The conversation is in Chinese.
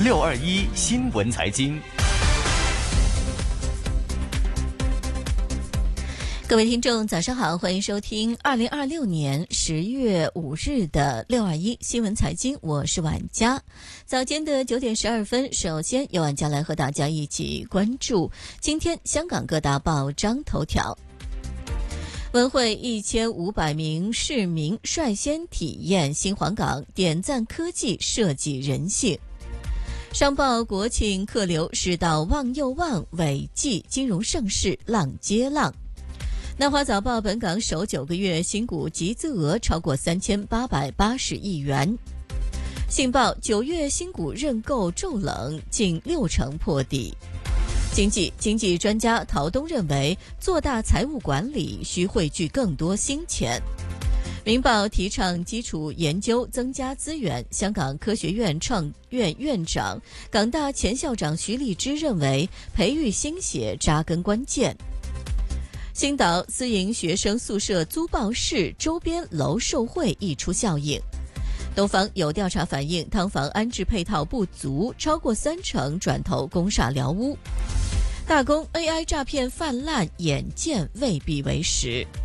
621新闻财经。 各位听众早上好，欢迎收听2026年10月5日的621新闻财经，我是婉佳。早间的9点12分，首先由婉佳来和大家一起关注今天香港各大报章头条。文汇1500名市民率先体验新皇岗，点赞科技设计人性。商报国庆客流市道旺又旺，伟绩金融盛世浪接浪。南华早报本港首9个月新股集资额超过3880亿元。信报9月新股认购骤冷，近60%破底。经济专家陶东认为，做大财务管理需汇聚更多新钱。明报提倡基础研究增加资源，香港科学院创院院长、港大前校长徐立之认为，培育新血扎根关键。星岛私营学生宿舍租报室周边楼受贿溢出效应。东方有调查反映，劏房安置配套不足，超过30%转投公厦寮屋。大公 AI 诈骗泛滥，眼见未必为实。